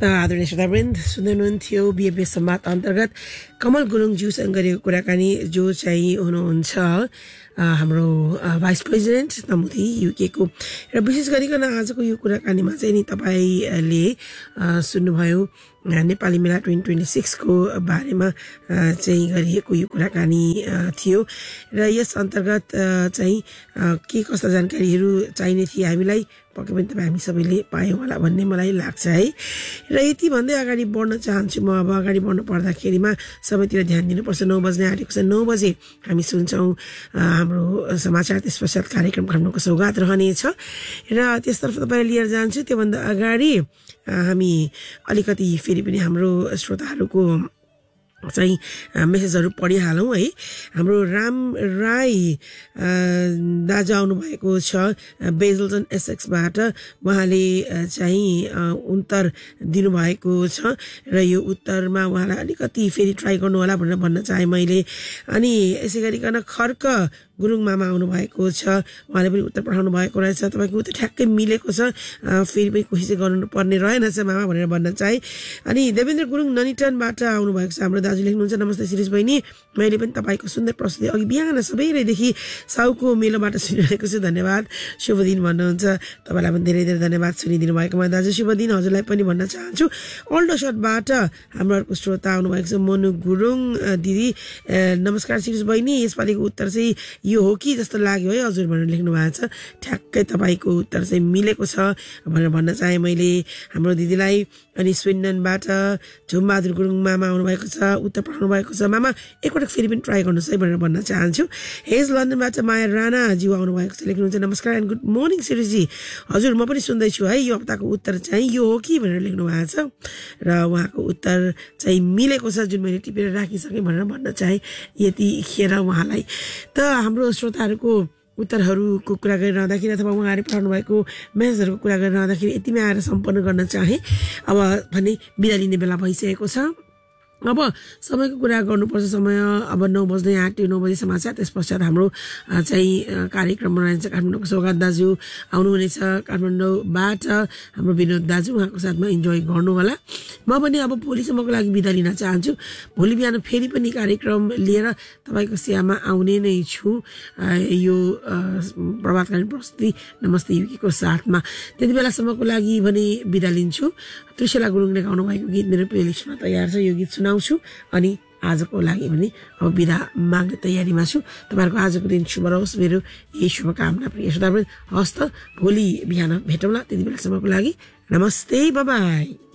आदरणीय श्रोतावृन्द सुन्दै हुनुहुन्थ्यो बिएफएस संवाद अन्तर्गत कमल गुरुङज्यूसँग गरेको कुराकानी जो चाहिँ हुनुहुन्छ हाम्रो भाइस प्रेसिडेन्ट नमुदी युके को र विशेष गरिकन आजको यो कुराकानीमा चाहिँ नि तपाईले सुन्नुभयो नेपाली मेला 2026 को बारेमा चाहिँ गरिएको यो कुराकानी थियो र यस अन्तर्गत चाहिँ के कस्ता जानकारीहरू चाहिने थिए हामीलाई पक्कै पनि तपाईँ हामी सबैले पायौँ होला भन्ने मलाई लाग्छ है। र यति भन्दै अगाडि बढ्न चाहन्छु म। अब अगाडि बढ्नु पर्दाखेरिमा सबैतिर ध्यान दिनुपर्छ। 9 बज्ने आँटेको छ। 9 बजे हामी सुन्छौँ हाम्रो समाचार, त्यस पश्चात कार्यक्रम खण्डको सौगात रहनेछ र त्यसतर्फ तपाईँ लिएर जान्छु। त्योभन्दा अगाडि हामी अलिकति फेरि पनि हाम्रो श्रोताहरूको चाहिँ मेसेजहरू पढिहालौँ है। हाम्रो राम राई दाजु आउनु भएको छ बेजल्टन एसएक्सबाट। उहाँले चाहिँ उत्तर दिनुभएको छ र यो उत्तरमा उहाँलाई अलिकति फेरि ट्राई गर्नु होला भनेर भन्न चाहे मैले। अनि यसै गरिकन खर्क गुरुङ मामा आउनु भएको छ। उहाँले पनि उत्तर पठाउनु भएको रहेछ। तपाईँको उत्तर ठ्याक्कै मिलेको छ। फेरि पनि कोसिस गर्नु पर्ने रहेनछ मामा भनेर भन्न चाहे। अनि देवेन्द्र गुरुङ ननिटनबाट आउनु भएको छ। हाम्रो दाजु लेख्नुहुन्छ, नमस्ते शिरीष बहिनी, मैले पनि तपाईँको सुन्दर प्रस्तुति अघि बिहान सबैदेखि साउको मेलोबाट सुनिरहेको छु। धन्यवाद, शुभ दिन भन्नुहुन्छ। तपाईँलाई पनि धेरै धेरै धन्यवाद सुनिदिनु भएकोमा दाजु। शुभ दिन हजुरलाई पनि भन्न चाहन्छु। ओल्डो सर्टबाट हाम्रो अर्को श्रोता आउनुभएको छ मनु गुरुङ दिदी। नमस्कार शिरीष बहिनी, यसपालिको उत्तर चाहिँ यो हो कि जस्तो लाग्यो है हजुर भनेर लेख्नु भएको छ। ठ्याक्कै तपाईँको उत्तर चाहिँ मिलेको छ भनेर भन्न चाहे मैले हाम्रो दिदीलाई। अनि स्विन्डनबाट झुमबहादुर गुरुङ मामा आउनुभएको छ, उत्तर पठाउनु भएको छ। मामा एकपटक फेरि पनि ट्राई गर्नुहोस् है भनेर भन्न चाहन्छु। हेज लन्डनबाट माया राणाज्यू आउनुभएको छ, लेख्नुहुन्छ नमस्कार एन्ड गुड मर्निङ शिरीषजी, हजुर म पनि सुन्दैछु है। यो हप्ताको उत्तर चाहिँ यो हो कि भनेर लेख्नु भएको छ र उहाँको उत्तर चाहिँ मिलेको छ जुन मैले टिपेर राखिसकेँ भनेर भन्न चाहे यतिखेर उहाँलाई। त हाम्रो श्रोताहरूको उत्तरहरूको कुरा गरिरहँदाखेरि अथवा उहाँहरूले पठाउनु भएको मेसेजहरूको कुरा गरिरहँदाखेरि यतिमै आएर सम्पन्न गर्न चाहे। अब भने बिदा लिने बेला भइसकेको छ। अब समयको कुरा गर्नुपर्छ। समय अब 9 बज्दै आँट्यो। 9 बजे समाचार, त्यस पश्चात हाम्रो चाहिँ कार्यक्रम रहन्छ। काठमाडौँको सौगात दाजु आउनुहुनेछ काठमाडौँबाट, हाम्रो विनोद दाजु, उहाँको साथमा इन्जोय गर्नु होला। म पनि अब भोलिसम्मको लागि बिदा लिन चाहन्छु। भोलि बिहान फेरि पनि कार्यक्रम लिएर तपाईँको सेवामा आउने नै छु यो प्रभातकालीन प्रस्तुति नमस्ते युकेको साथमा। त्यति बेलासम्मको लागि भने बिदा लिन्छु। त्रिशला गुरुङले गाउनु भएको गीत मेरो प्लेलिस्टमा तयार छ, यो गीत सुनाउँछु अनि आजको लागि भने अब बिदा माग्ने तयारीमा छु। तपाईँहरूको आजको दिन शुभ रहोस्, मेरो यही शुभकामना प्रिय श्रोतावृन्द। हस्त भोलि बिहान भेटौँला। त्यति बेलासम्मको लागि नमस्ते, बाइ बाइ।